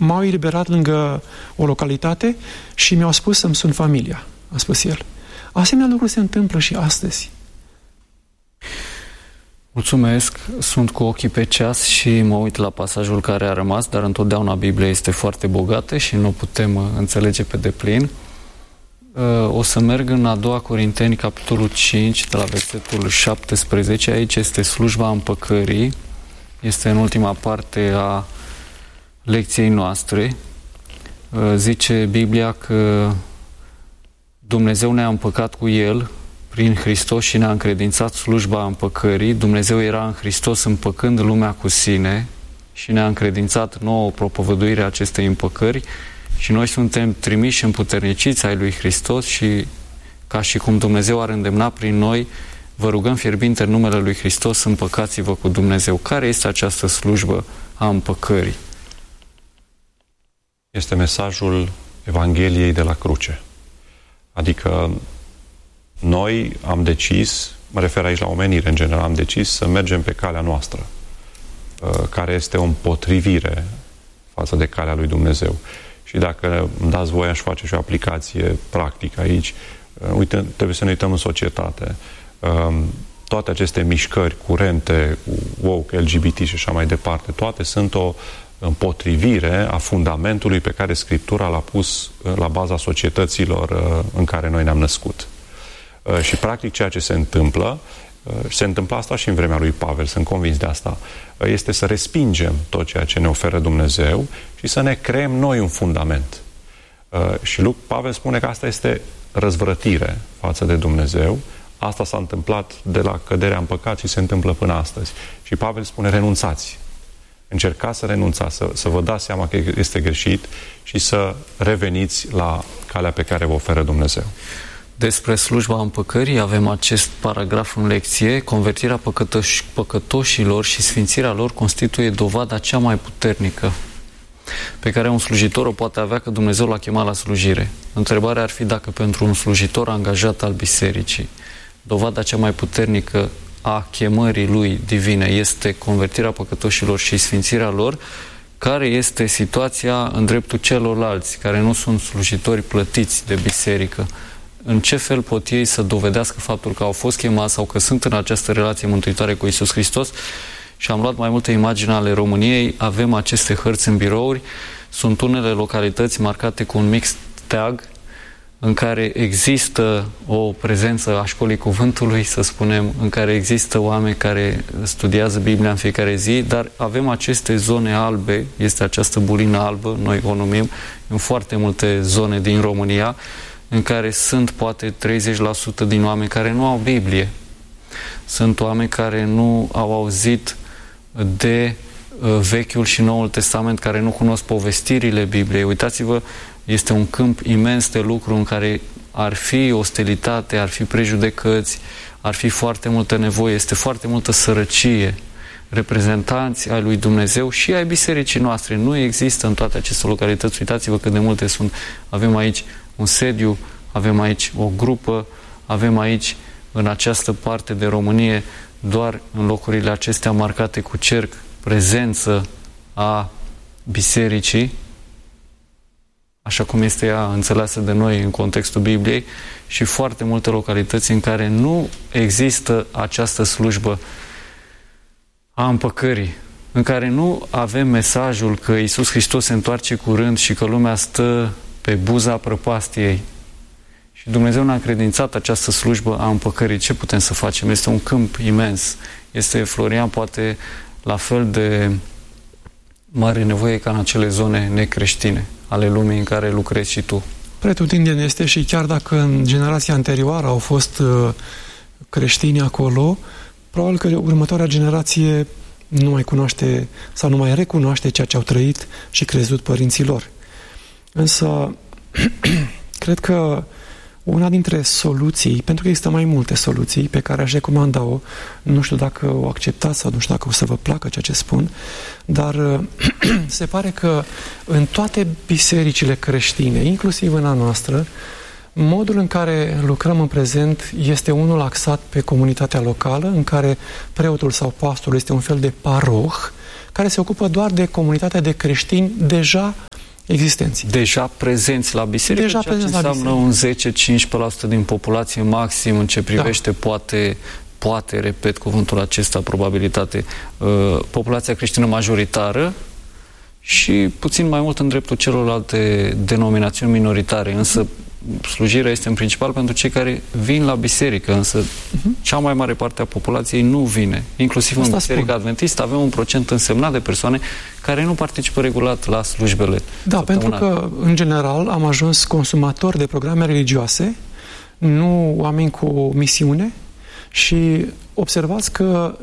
m-au eliberat lângă o localitate și mi-au spus să-mi sun familia, a spus el. Asemenea lucruri se întâmplă și astăzi. Mulțumesc, sunt cu ochii pe ceas și mă uit la pasajul care a rămas, dar întotdeauna Biblia este foarte bogată și nu putem înțelege pe deplin. O să merg în a 2 Corinteni, capitolul 5, de la versetul 17. Aici este slujba împăcării. Este în ultima parte a lecției noastre. Zice Biblia că Dumnezeu ne-a împăcat cu El prin Hristos și ne-a încredințat slujba împăcării. Dumnezeu era în Hristos împăcând lumea cu sine și ne-a încredințat nouă propovăduirea acestei împăcări și noi suntem trimiși împuterniciți ai lui Hristos și ca și cum Dumnezeu ar îndemna prin noi, vă rugăm fierbinte în numele lui Hristos, împăcați-vă cu Dumnezeu. Care este această slujbă a împăcării? Este mesajul Evangheliei de la cruce. Adică noi am decis, mă refer aici la omenire în general, am decis să mergem pe calea noastră, care este o împotrivire față de calea lui Dumnezeu. Și dacă îmi dați voie, aș face și o aplicație practică aici. Uite, trebuie să ne uităm în societate. Toate aceste mișcări curente, woke, LGBT și așa mai departe, toate sunt o împotrivire a fundamentului pe care Scriptura l-a pus la baza societăților în care noi ne-am născut. Și practic ceea ce se întâmplă asta și în vremea lui Pavel, sunt convins de asta, este să respingem tot ceea ce ne oferă Dumnezeu și să ne creăm noi un fundament. Și Pavel spune că asta este răzvrătire față de Dumnezeu. Asta s-a întâmplat de la căderea în păcat și se întâmplă până astăzi. Și Pavel spune, renunțați. Încercați să renunțați, să vă dați seama că este greșit și să reveniți la calea pe care vă oferă Dumnezeu. Despre slujba împăcării avem acest paragraf în lecție. Convertirea păcătoșilor și sfințirea lor constituie dovada cea mai puternică pe care un slujitor o poate avea că Dumnezeu l-a chemat la slujire. Întrebarea ar fi dacă pentru un slujitor angajat al bisericii dovada cea mai puternică a chemării lui divine este convertirea păcătoșilor și sfințirea lor, care este situația în dreptul celorlalți care nu sunt slujitori plătiți de biserică. În ce fel pot ei să dovedească faptul că au fost chemați sau că sunt în această relație mântuitoare cu Iisus Hristos? Și am luat mai multe imagini ale României, avem aceste hărți în birouri, sunt unele localități marcate cu un mix tag, în care există o prezență a școlii cuvântului, să spunem, în care există oameni care studiază Biblia în fiecare zi, dar avem aceste zone albe, este această bulină albă, noi o numim, în foarte multe zone din România, în care sunt poate 30% din oameni care nu au Biblie. Sunt oameni care nu au auzit de Vechiul și Noul Testament, care nu cunosc povestirile Bibliei. Uitați-vă, este un câmp imens de lucru în care ar fi ostilitate, ar fi prejudecăți, ar fi foarte multă nevoie, este foarte multă sărăcie. Reprezentanți ai lui Dumnezeu și ai bisericii noastre nu există în toate aceste localități. Uitați-vă cât de multe sunt. Avem aici un sediu, avem aici o grupă, avem aici, în această parte de Românie, doar în locurile acestea marcate cu cerc, prezență a bisericii, așa cum este ea înțeleasă de noi în contextul Bibliei, și foarte multe localități în care nu există această slujbă a împăcării, în care nu avem mesajul că Iisus Hristos se întoarce curând și că lumea stă pe buza prăpastiei. Și Dumnezeu ne-a încredințat această slujbă a împăcării. Ce putem să facem? Este un câmp imens. Este, Florian, poate la fel de mare nevoie ca în acele zone necreștine ale lumii în care lucrezi și tu. Pretutindeni este, și chiar dacă în generația anterioară au fost creștini acolo, probabil că următoarea generație nu mai cunoaște sau nu mai recunoaște ceea ce au trăit și crezut părinții lor. Însă, cred că una dintre soluții, pentru că există mai multe soluții pe care aș recomanda-o, nu știu dacă o acceptați sau nu știu dacă o să vă placă ceea ce spun, dar se pare că în toate bisericile creștine, inclusiv în a noastră, modul în care lucrăm în prezent este unul axat pe comunitatea locală, în care preotul sau pastorul este un fel de paroh, care se ocupă doar de comunitatea de creștini deja existenți. Deja prezenți la biserică, Deja ceea ce înseamnă un 10-15% din populație maxim în ce privește poate, repet cuvântul acesta, probabilitate, populația creștină majoritară și puțin mai mult în dreptul celorlalte denominațiuni minoritare, însă slujirea este în principal pentru cei care vin la biserică, însă cea mai mare parte a populației nu vine. Inclusiv în Biserica Adventistă avem un procent însemnat de persoane care nu participă regulat la slujbele. Da, pentru că, în general, am ajuns consumatori de programe religioase, nu oameni cu misiune, și observați că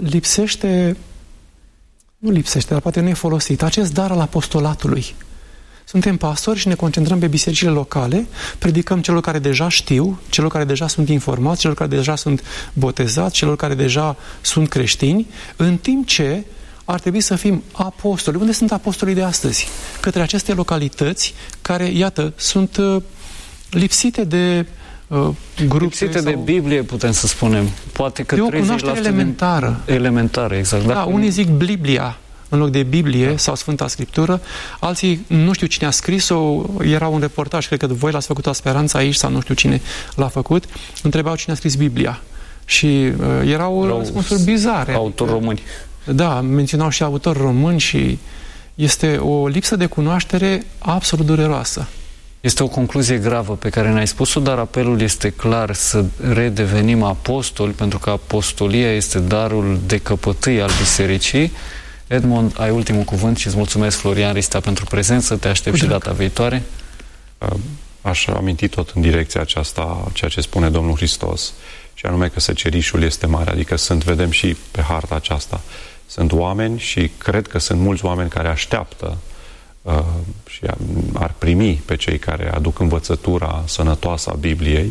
nu lipsește, dar poate nu e folosit, acest dar al apostolatului. Suntem pastori și ne concentrăm pe bisericile locale, predicăm celor care deja știu, celor care deja sunt informați, celor care deja sunt botezați, celor care deja sunt creștini, în timp ce ar trebui să fim apostoli. Unde sunt apostolii de astăzi? Către aceste localități care, iată, sunt lipsite de grupe. Lipsite de Biblie, putem să spunem. Poate că 30% o cunoaștere elementară. Elementară, exact. Da, unii zic Biblia în loc de Biblie sau Sfânta Scriptură, alții nu știu cine a scris-o, era un reportaj, cred că voi l-ați făcut la Speranța aici sau nu știu cine l-a făcut, întrebau cine a scris Biblia. Și erau răspunsuri bizare. Autori români. Da, menționau și autori români și este o lipsă de cunoaștere absolut dureroasă. Este o concluzie gravă pe care ne-ai spus-o, dar apelul este clar să redevenim apostoli, pentru că apostolia este darul de căpătâi al bisericii. Edmond, ai ultimul cuvânt și îți mulțumesc, Florian Ristea, pentru prezență. Te aștept și data viitoare. Aș aminti tot în direcția aceasta ceea ce spune Domnul Hristos, și anume că secerișul este mare, adică vedem și pe harta aceasta, sunt oameni și cred că sunt mulți oameni care așteaptă și ar primi pe cei care aduc învățătura sănătoasă a Bibliei,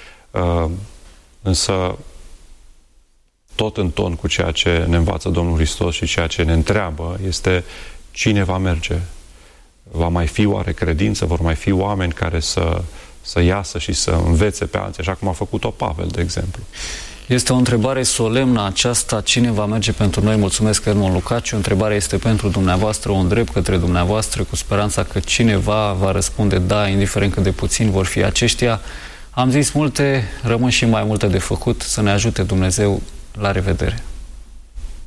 însă tot în ton cu ceea ce ne învață Domnul Hristos și ceea ce ne întreabă este cine va merge. Va mai fi oare credință? Vor mai fi oameni care să iasă și să învețe pe alții, așa cum a făcut-o Pavel, de exemplu? Este o întrebare solemnă aceasta, cine va merge pentru noi? Mulțumesc, Edmond Lucaciu. Întrebarea este pentru dumneavoastră, o îndrept către dumneavoastră, cu speranța că cineva va răspunde da, indiferent cât de puțini vor fi aceștia. Am zis multe, rămân și mai multe de făcut. Să ne ajute Dumnezeu. La revedere!